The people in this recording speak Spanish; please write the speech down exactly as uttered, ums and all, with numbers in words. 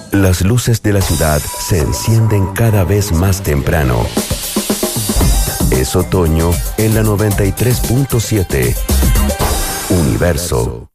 Las luces de la ciudad se encienden cada vez más temprano. Es otoño en la noventa y tres punto siete. Universo.